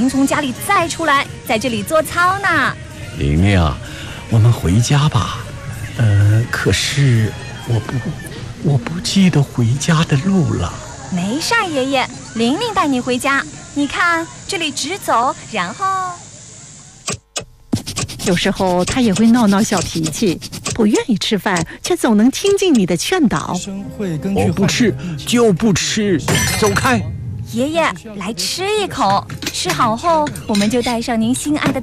从家里再出来，在这里做操呢。 玲玲啊，我们回家吧。可是我不记得回家的路了。 没事儿，爷爷，玲玲带你回家。你看，这里直走，然后…… 有时候他也会闹闹小脾气，不愿意吃饭，却总能听进你的劝导。 我不吃就不吃，走开。 爷爷，来吃一口，吃好后我们就带上您心爱的